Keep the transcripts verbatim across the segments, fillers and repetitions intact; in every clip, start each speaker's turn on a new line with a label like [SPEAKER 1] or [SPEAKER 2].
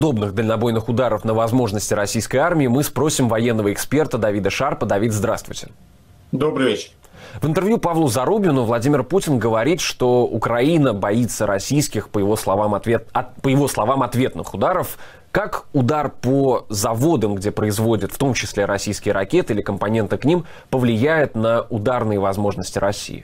[SPEAKER 1] Подобных дальнобойных ударов на возможности российской армии мы спросим военного эксперта Давида Шарпа. Давид, здравствуйте.
[SPEAKER 2] Добрый вечер.
[SPEAKER 1] В интервью Павлу Зарубину Владимир Путин говорит, что Украина боится российских, по его словам, ответ, от, по его словам, ответных ударов. Как удар по заводам, где производят в том числе российские ракеты или компоненты к ним, повлияет на ударные возможности России?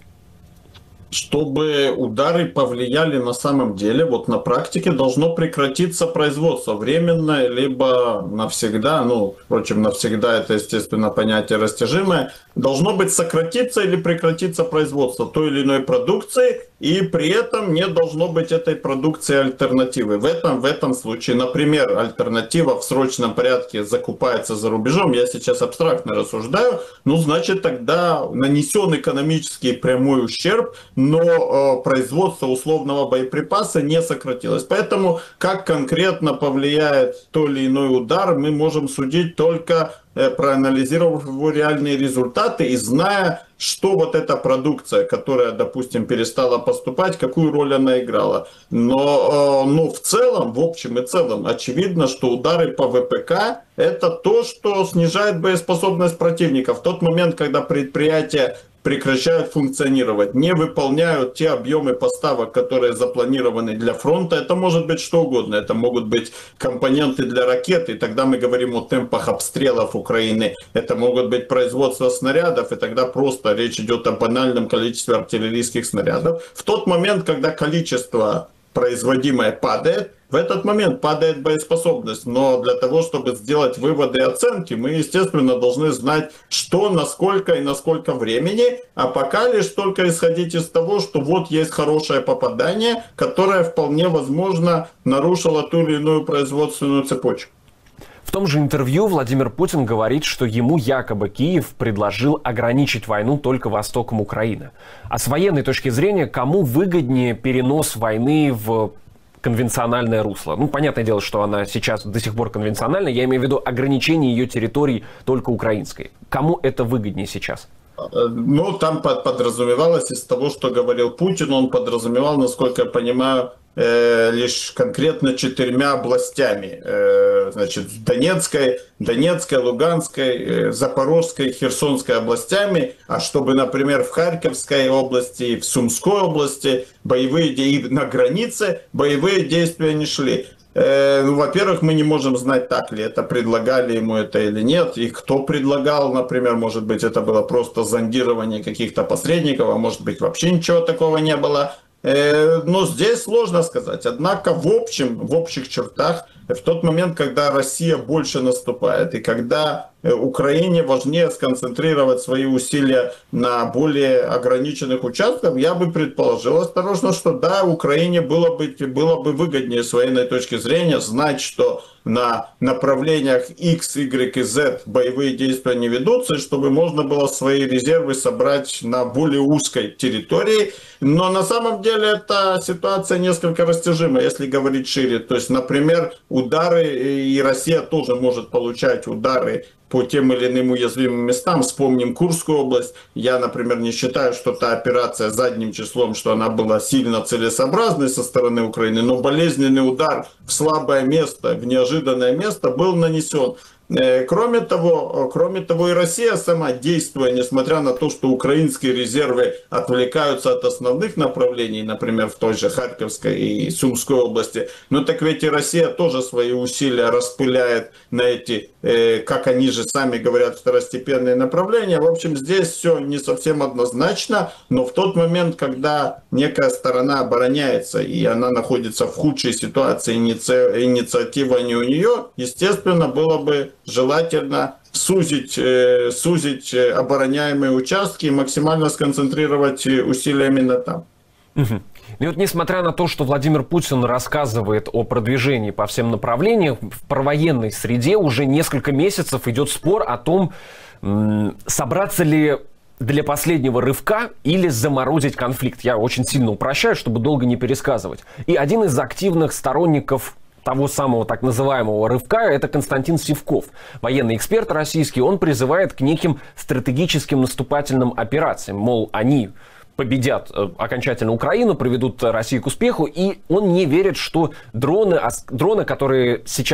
[SPEAKER 2] Чтобы удары повлияли на самом деле, вот на практике должно прекратиться производство временно, либо навсегда, ну, впрочем, навсегда это, естественно, понятие растяжимое, должно быть сократиться или прекратиться производство той или иной продукции, и при этом не должно быть этой продукции альтернативы. В этом, в этом случае, например, альтернатива в срочном порядке закупается за рубежом, я сейчас абстрактно рассуждаю, ну, значит, тогда нанесен экономический прямой ущерб, но э, производство условного боеприпаса не сократилось. Поэтому как конкретно повлияет тот или иной удар, мы можем судить только э, проанализировав его реальные результаты и зная, что вот эта продукция, которая, допустим, перестала поступать, какую роль она играла. Но, э, но в целом, в общем и целом, очевидно, что удары по ВПК – это то, что снижает боеспособность противника. В тот момент, когда предприятия прекращают функционировать, не выполняют те объемы поставок, которые запланированы для фронта. Это может быть что угодно. Это могут быть компоненты для ракет, и тогда мы говорим о темпах обстрелов Украины. Это могут быть производство снарядов, и тогда просто речь идет о банальном количестве артиллерийских снарядов. В тот момент, когда количество производимое падает, в этот момент падает боеспособность. Но для того, чтобы сделать выводы и оценки, мы, естественно, должны знать, что, насколько и на сколько времени, а пока лишь только исходить из того, что вот есть хорошее попадание, которое вполне возможно нарушило ту или иную производственную цепочку.
[SPEAKER 1] В том же интервью Владимир Путин говорит, что ему якобы Киев предложил ограничить войну только востоком Украины. А с военной точки зрения, кому выгоднее перенос войны в конвенциональное русло? Ну, понятное дело, что она сейчас до сих пор конвенциональная. Я имею в виду ограничение ее территорий только украинской. Кому это выгоднее сейчас?
[SPEAKER 2] Ну, там подразумевалось из того, что говорил Путин, он подразумевал, насколько я понимаю, э, лишь конкретно четырьмя областями. Э, значит, Донецкой, Донецкой, Луганской, э, Запорожской, Херсонской областями. А чтобы, например, в Харьковской области, в Сумской области боевые действия на границе, боевые действия не шли. Ну, во-первых, мы не можем знать, так ли это, предлагали ему это или нет, и кто предлагал, например, может быть, это было просто зондирование каких-то посредников, а может быть, вообще ничего такого не было. Но здесь сложно сказать. Однако в общем, в общих чертах, в тот момент, когда Россия больше наступает, и когда Украине важнее сконцентрировать свои усилия на более ограниченных участках, я бы предположил осторожно, что да, Украине было бы, было бы выгоднее с военной точки зрения знать, что на направлениях X, Y и Z боевые действия не ведутся, и чтобы можно было свои резервы собрать на более узкой территории. Но на самом деле эта ситуация несколько растяжима, если говорить шире. То есть, например, удары, и Россия тоже может получать удары по тем или иным уязвимым местам. Вспомним Курскую область. Я, например, не считаю, что та операция задним числом, что она была сильно целесообразной со стороны Украины, но болезненный удар в слабое место, в неожиданное место был нанесен. Кроме того, кроме того, и Россия сама, действуя, несмотря на то, что украинские резервы отвлекаются от основных направлений, например, в той же Харьковской и Сумской области, но так ведь и Россия тоже свои усилия распыляет на эти, как они же сами говорят, второстепенные направления. В общем, здесь все не совсем однозначно, но в тот момент, когда некая сторона обороняется и она находится в худшей ситуации, иници... инициатива не у нее, естественно, было бы желательно сузить, э, сузить обороняемые участки и максимально сконцентрировать усилия именно там.
[SPEAKER 1] Угу. И вот несмотря на то, что Владимир Путин рассказывает о продвижении по всем направлениям, в провоенной среде уже несколько месяцев идет спор о том, собраться ли для последнего рывка или заморозить конфликт. Я очень сильно упрощаю, чтобы долго не пересказывать. И один из активных сторонников того самого так называемого рывка, это Константин Сивков, военный эксперт российский. Он призывает к неким стратегическим наступательным операциям. Мол, они победят окончательно Украину, приведут Россию к успеху. И он не верит, что дроны, дроны, которые сейчас